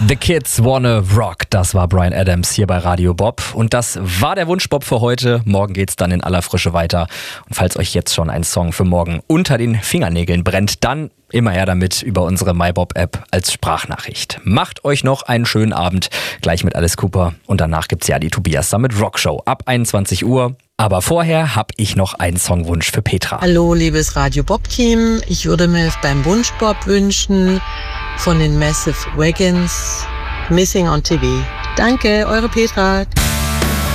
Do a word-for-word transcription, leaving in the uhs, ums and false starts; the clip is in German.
The Kids Wanna Rock, das war Bryan Adams hier bei Radio Bob. Und das war der Wunschbob für heute. Morgen geht's dann in aller Frische weiter. Und falls euch jetzt schon ein Song für morgen unter den Fingernägeln brennt, dann immer her damit über unsere MyBob-App als Sprachnachricht. Macht euch noch einen schönen Abend, gleich mit Alice Cooper. Und danach gibt's ja die Tobias Summit Rockshow ab einundzwanzig Uhr. Aber vorher habe ich noch einen Songwunsch für Petra. Hallo, liebes Radio Bob-Team. Ich würde mir beim Wunschbob wünschen von den Massive Wagons Missing on T V. Danke, eure Petra.